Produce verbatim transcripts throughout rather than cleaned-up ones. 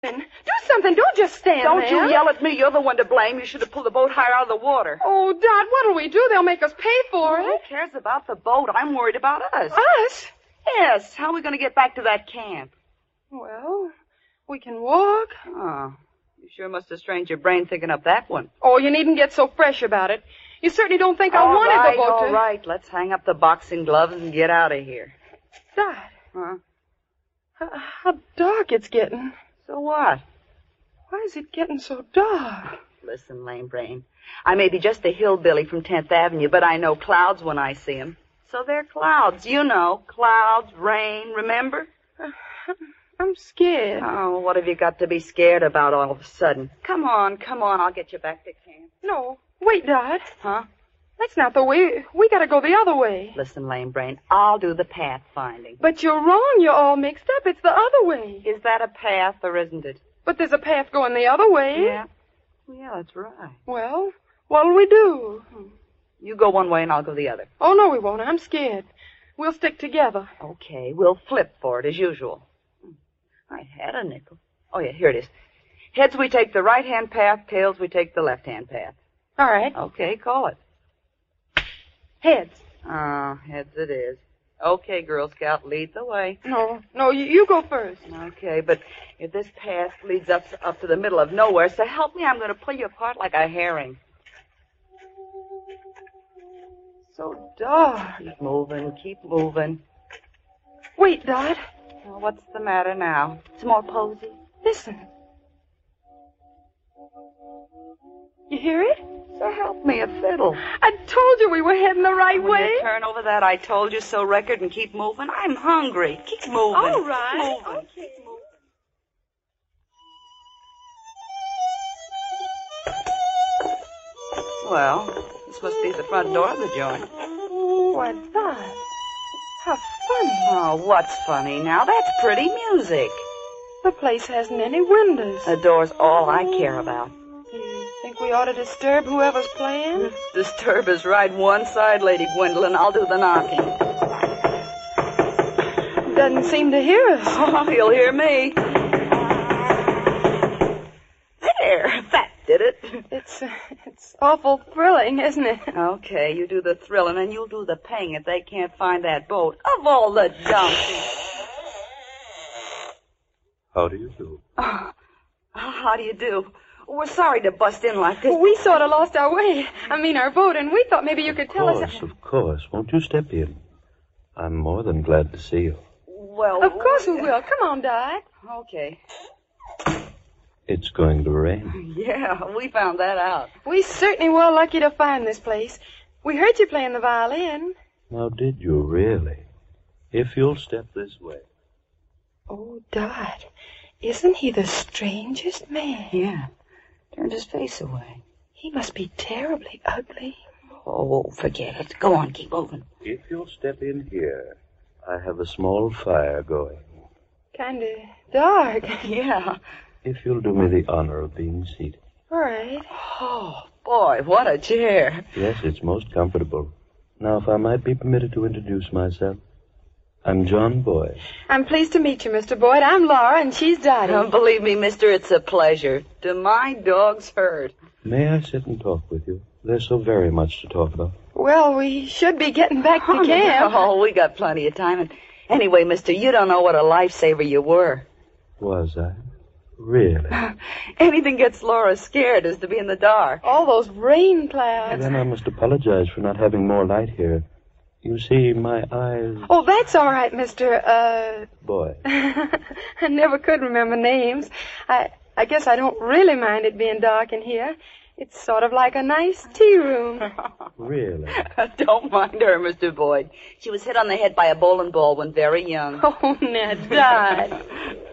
Do something. Don't just stand Don't there. you yell at me. You're the one to blame. You should have pulled the boat higher out of the water. Oh, Dot, what'll we do? They'll make us pay for Who it. cares about the boat? I'm worried about us. Us? Yes. How are we going to get back to that camp? Well, we can walk. Oh, you sure must have strained your brain thinking up that one. Oh, you needn't get so fresh about it. You certainly don't think I all wanted right, the boat all to... right. Let's hang up the boxing gloves and get out of here. Dot, Huh? how, how dark it's getting. So what? Why is it getting so dark? Listen, lame brain. I may be just a hillbilly from tenth Avenue, but I know clouds when I see 'em. So they're clouds. You know, clouds, rain, remember? Uh, I'm scared. Oh, what have you got to be scared about all of a sudden? Come on, come on. I'll get you back to camp. No, wait, Dot. Huh? That's not the way. We gotta go the other way. Listen, lame brain, I'll do the path finding. But you're wrong. You're all mixed up. It's the other way. Is that a path or isn't it? But there's a path going the other way. Yeah. Well, yeah, that's right. Well, what'll we do? You go one way and I'll go the other. Oh, no, we won't. I'm scared. We'll stick together. Okay, we'll flip for it as usual. I had a nickel. Oh, yeah, here it is. Heads, we take the right-hand path. Tails, we take the left-hand path. All right. Okay, call it. Heads. Ah, heads it is. Okay, Girl Scout, lead the way. No, no, you, you go first. Okay, but if this path leads up to, up to the middle of nowhere, so help me, I'm going to pull you apart like a herring. So dark. Keep moving, keep moving. Wait, Dot. Well, what's the matter now? It's more posy. Listen. You hear it? So help me a fiddle. I told you we were heading the right Will way. you turn over that I told you so record and keep moving? I'm hungry. Keep moving. All right. Keep moving. Okay. Keep moving. Well, this must be the front door of the joint. Why, Dot. How funny. Oh, what's funny now? That's pretty music. The place hasn't any windows. The door's all I care about. Do you think we ought to disturb whoever's playing? Disturb is right one side, Lady Gwendolyn. I'll do the knocking. Doesn't seem to hear us. Oh, he'll hear me. There, that did it. It's uh, it's awful thrilling, isn't it? Okay, you do the thrilling and you'll do the paying if they can't find that boat. Of all the donkeys. How do you do? Oh, how do you do? We're sorry to bust in like this. We sort of lost our way. I mean, our boat, and we thought maybe you could Of tell course, us. of course. Won't you step in? I'm more than glad to see you. Well, Of course we will. Come on, Dot. Okay. It's going to rain. Yeah, we found that out. We certainly were lucky to find this place. We heard you playing the violin. Now, did you really? If you'll step this way. Oh, Dot, isn't he the strangest man? Yeah. Turned his face away. He must be terribly ugly. Oh, forget it. Go on, keep moving. If you'll step in here, I have a small fire going. Kind of dark. Yeah. If you'll do me the honor of being seated. All right. Oh, boy, what a chair. Yes, it's most comfortable. Now, if I might be permitted to introduce myself. I'm John Boyd. I'm pleased to meet you, Mister Boyd. I'm Laura, and she's Dottie. Oh, believe me, mister, it's a pleasure. Do my dogs hurt? May I sit and talk with you? There's so very much to talk about. Well, we should be getting back to camp. Oh, we got plenty of time. And anyway, mister, you don't know what a lifesaver you were. Was I? Really? Anything gets Laura scared is to be in the dark. All those rain clouds. Then I must apologize for not having more light here. You see, my eyes... Oh, that's all right, Mister Uh... Boy. I never could remember names. I I guess I don't really mind it being dark in here. It's sort of like a nice tea room. Really? Don't mind her, Mister Boyd. She was hit on the head by a bowling ball when very young. Oh, Ned, Dot.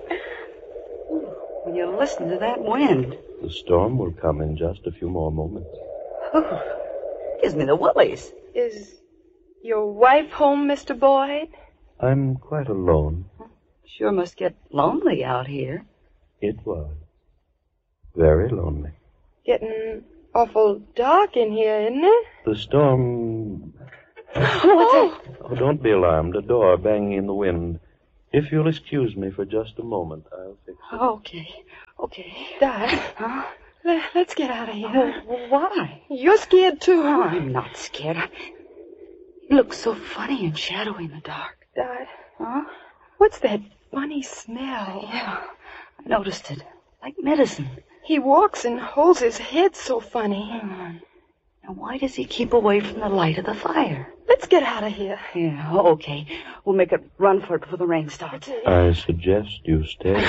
Will you listen to that wind? The storm will come in just a few more moments. Gives me the willies. Is your wife home, Mister Boyd? I'm quite alone. Sure must get lonely out here. It was. Very lonely. Getting awful dark in here, isn't it? The storm... Oh, Oh, don't be alarmed. A door banging in the wind. If you'll excuse me for just a moment, I'll fix it. Okay. Okay. Dad, Huh? le- let's get out of here. Oh, why? You're scared, too. Oh, I'm not scared. I... It looks so funny and shadowy in the dark. Dad, Huh? what's that funny smell? Yeah, I noticed it. Like medicine. He walks and holds his head so funny. Hmm. Now, why does he keep away from the light of the fire? Let's get out of here. Yeah, okay. We'll make a run for it before the rain starts. I suggest you stay.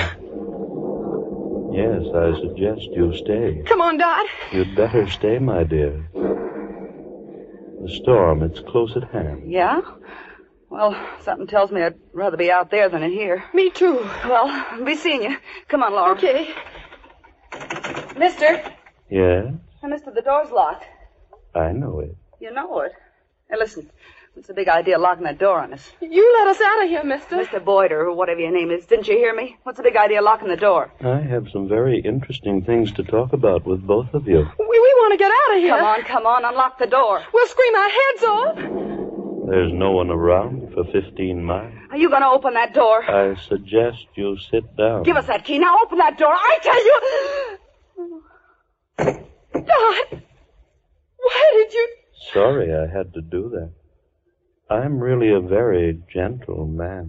Yes, I suggest you stay. Come on, Dad. You'd better stay, my dear. The storm, it's close at hand. Yeah? Well, something tells me I'd rather be out there than in here. Me too. Well, I'll be seeing you. Come on, Laura. Okay. Mister. Yes, Hey, mister, the door's locked. I know it. You know it. Hey, listen. What's the big idea of locking that door on us? You let us out of here, mister. Mister Boyd, or whatever your name is, didn't you hear me? What's the big idea of locking the door? I have some very interesting things to talk about with both of you. We, we want to get out of here. Come on, come on, unlock the door. We'll scream our heads off. There's no one around for fifteen miles. Are you going to open that door? I suggest you sit down. Give us that key. Now open that door. I tell you. Dad, why did you... Sorry I had to do that. I'm really a very gentle man.